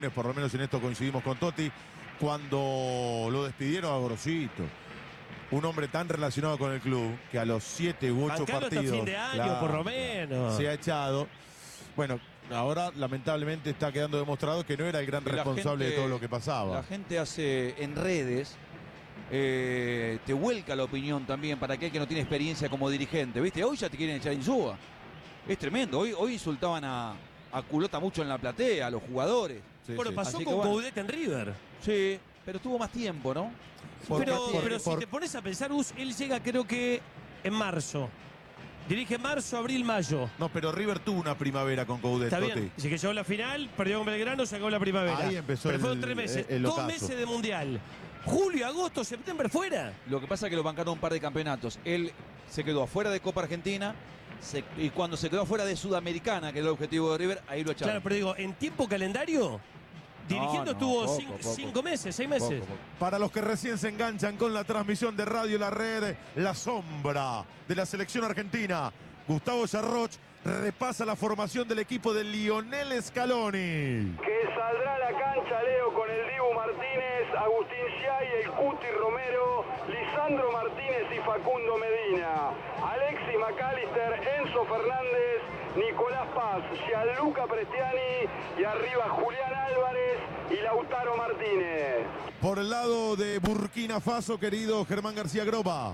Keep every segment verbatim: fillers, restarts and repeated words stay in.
por lo menos en esto coincidimos con Totti, cuando lo despidieron a Gorosito. Un hombre tan relacionado con el club que a los siete u ocho Bancalo partidos hasta fin de año, claro, por lo menos. se ha echado. Bueno, ahora lamentablemente está quedando demostrado que no era el gran responsable gente, de todo lo que pasaba. La gente hace en redes, eh, te vuelca la opinión también para aquel que no tiene experiencia como dirigente. ¿Viste? Hoy ya te quieren echar Insúa. Es tremendo. Hoy, hoy insultaban a, a Culota mucho en la platea, a los jugadores. Sí, bueno, sí. pasó Así con que bueno. Coudet en River. Sí, pero tuvo más tiempo, ¿no? Por- pero por- pero por- si te pones a pensar, Gus, él llega creo que en marzo. Dirige marzo, abril, mayo. No, pero River tuvo una primavera con Coudet. Está bien. Totti. Dice que llegó la final, perdió con Belgrano, sacó la primavera. Ahí empezó Pero el- fueron tres meses. el Dos ocaso. meses de mundial. Julio, agosto, septiembre fuera. Lo que pasa es que lo bancaron un par de campeonatos. Él se quedó afuera de Copa Argentina se, y cuando se quedó afuera de Sudamericana, que era el objetivo de River, ahí lo echaron. Claro, pero digo, en tiempo calendario, dirigiendo no, estuvo poco, cin- poco. cinco meses, seis meses. Poco, poco. Para los que recién se enganchan con la transmisión de Radio La Red, la sombra de la selección argentina, Gustavo Yarroch, repasa la formación del equipo de Lionel Scaloni. Que saldrá a la cancha, Leo, con el Dibu Martínez, Agustín Giai, el Cuti Romero, Lisandro Martínez y Facundo Medina, Alexis McAllister, Enzo Fernández, Nicolás Paz, Gianluca Prestiani y arriba Julián Álvarez y Lautaro Martínez. Por el lado de Burkina Faso, querido Germán García Groba.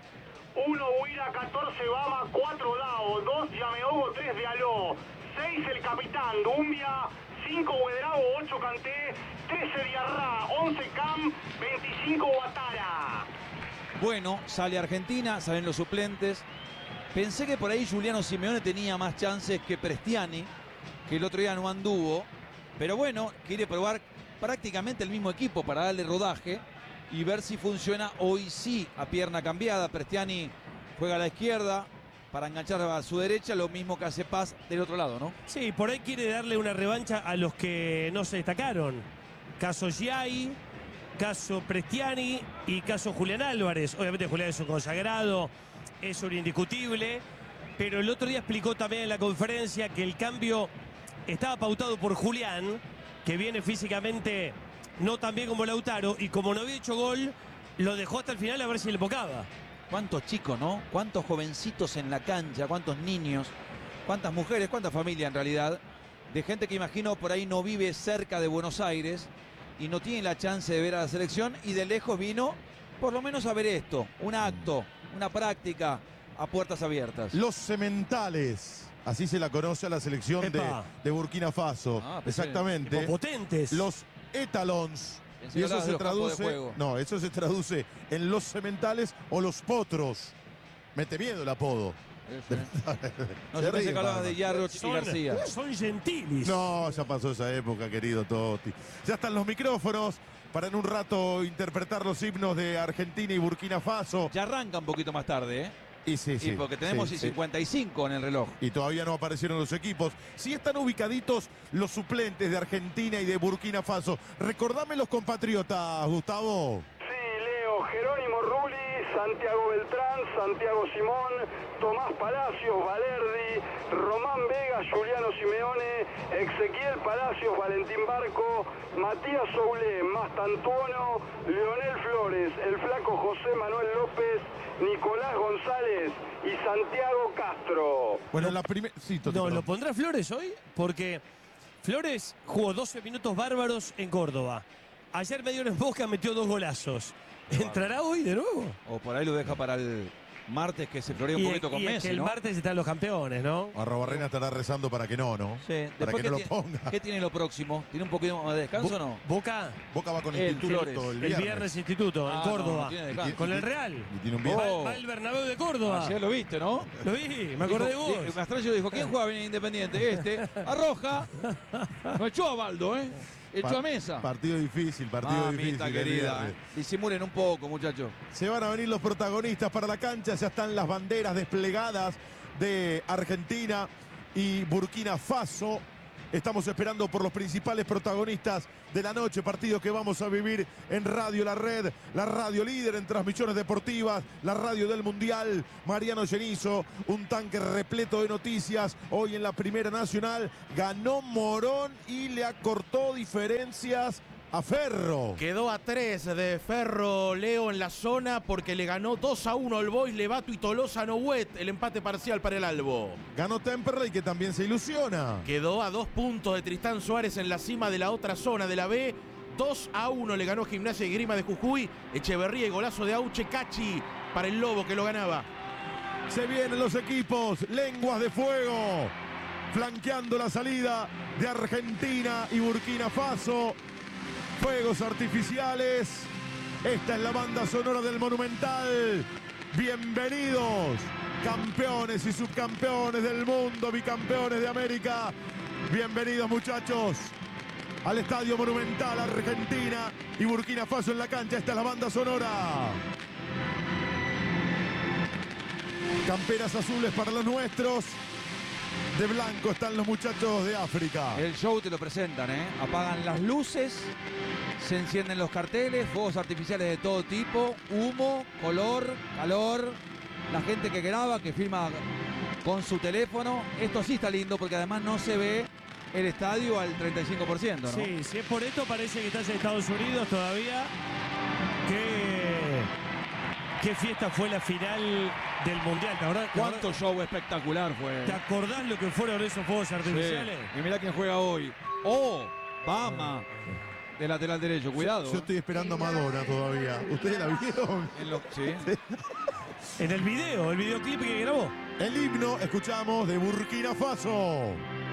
uno Huira, catorce Bama, cuatro Dao, dos Yameogo, tres de Aló, seis el capitán Dumbia, cinco Huedrago, ocho Canté, trece Diarra, once Cam, veinticinco Guatara. Bueno, sale Argentina, salen los suplentes. Pensé que por ahí Giuliano Simeone tenía más chances que Prestiani, que el otro día no anduvo. Pero bueno, quiere probar prácticamente el mismo equipo para darle rodaje y ver si funciona hoy sí a pierna cambiada. Prestiani juega a la izquierda para enganchar a su derecha, lo mismo que hace Paz del otro lado, ¿no? Sí, por ahí quiere darle una revancha a los que no se destacaron. Caso Giai, caso Prestiani y caso Julián Álvarez. Obviamente Julián es un consagrado, es un indiscutible, pero el otro día explicó también en la conferencia que el cambio estaba pautado por Julián, que viene físicamente no tan bien como Lautaro, y como no había hecho gol, lo dejó hasta el final a ver si le bocaba. Cuántos chicos, ¿no? Cuántos jovencitos en la cancha, cuántos niños, cuántas mujeres, cuánta familia en realidad, de gente que imagino por ahí no vive cerca de Buenos Aires y no tiene la chance de ver a la selección y de lejos vino por lo menos a ver esto, un acto, una práctica a puertas abiertas. Los sementales, así se la conoce a la selección de, Epa. de Burkina Faso. Ah, pensé- Exactamente. Potentes. Los etalons. Pensé Y que eso hablabas se de los campos de traduce. juego. No, eso se traduce en los sementales o los potros. Mete miedo el apodo. Eso, ¿eh? No, Se yo pensé ríe, que hablabas Pablo. de Yarroch y son, García. son gentilis. No, ya pasó esa época, querido Totti. Ya están los micrófonos para en un rato interpretar los himnos de Argentina y Burkina Faso. Ya arranca un poquito más tarde, ¿eh? Y sí, sí. Y porque tenemos sí, y sí. cincuenta y cinco en el reloj. Y todavía no aparecieron los equipos. Sí están ubicaditos los suplentes de Argentina y de Burkina Faso. Recordame los compatriotas, Gustavo. Sí, Leo, Jerónimo Rulli, Santiago Beltrán, Santiago Simón, Tomás Palacios, Valerdi, Román Vega, Giuliano Simeone, Ezequiel Palacios, Valentín Barco, Matías Soulé, Mastantuono, Leonel Flores, el flaco José Manuel López, Nicolás González y Santiago Castro. Bueno, la primera. Sí, Totti, No, perdón. ¿lo pondrá Flores hoy? Porque Flores jugó doce minutos bárbaros en Córdoba. Ayer medio en Boca, metió dos golazos. ¿Entrará hoy de nuevo? O por ahí lo deja para el martes que se florea un Y- poquito con y es Messi, que el ¿no? martes están los campeones, ¿no? Arrobarrena estará rezando para que no, ¿no? Sí. Para Después, que no ¿qué, lo tiene- ponga. ¿qué tiene lo próximo? ¿Tiene un poquito más de descanso o no? Boca, Boca va con El Instituto Flores. el el viernes. viernes, Instituto, Ah, en no, Córdoba. no tiene Y descanso. ti- Con y el ti- Real. Y tiene un Oh. viernes. Va, va el Bernabéu de Córdoba. Ayer lo viste, ¿no? Lo vi, me acordé de Dijo- vos. di- Mastrallo dijo, ¿quién juega bien en Independiente? Este, Arroja. No echó a Baldo, ¿eh? Echó Pa- a Mesa. Partido difícil, partido Mamita difícil. el querida. viernes. ¿eh? Disimulen un poco, muchachos. Se van a venir los protagonistas para la cancha. Ya están las banderas desplegadas de Argentina y Burkina Faso. Estamos esperando por los principales protagonistas de la noche, partido que vamos a vivir en Radio La Red, la radio líder en transmisiones deportivas, la radio del Mundial. Mariano Genizo, un tanque repleto de noticias. Hoy en la Primera Nacional ganó Morón y le acortó diferencias a Ferro. Quedó a tres de Ferro Leo en la zona porque le ganó dos a uno el Boys, Levato y Tolosa Nouet, el empate parcial para el Albo. Ganó Temperley, que también se ilusiona. Quedó a dos puntos de Tristán Suárez en la cima de la otra zona de la B. dos a uno le ganó Gimnasia y Grima de Jujuy. Echeverría y golazo de Auche Cachi para el Lobo que lo ganaba. Se vienen los equipos, lenguas de fuego, flanqueando la salida de Argentina y Burkina Faso. Fuegos artificiales. Esta es la banda sonora del Monumental. Bienvenidos, campeones y subcampeones del mundo, bicampeones de América. Bienvenidos, muchachos, al Estadio Monumental. Argentina y Burkina Faso en la cancha. Esta es la banda sonora. Camperas azules para los nuestros. De blanco están los muchachos de África. El show te lo presentan, ¿eh? Apagan las luces, se encienden los carteles, fuegos artificiales de todo tipo, humo, color, calor, la gente que graba, que filma con su teléfono. Esto sí está lindo porque además no se ve el estadio al treinta y cinco por ciento, ¿no? Sí, si es por esto parece que estás en Estados Unidos todavía. Qué, qué fiesta fue la final del Mundial. ¿Te acordás? Cuánto show espectacular fue. ¿Te acordás lo que fueron esos fuegos artificiales? Sí. Y mirá quién juega hoy. ¡Oh! Bama. De lateral derecho, cuidado. Yo estoy esperando a Madonna todavía. ¿Ustedes la vieron? En lo- ¿Sí? En el video, el videoclip que grabó. El himno escuchamos de Burkina Faso.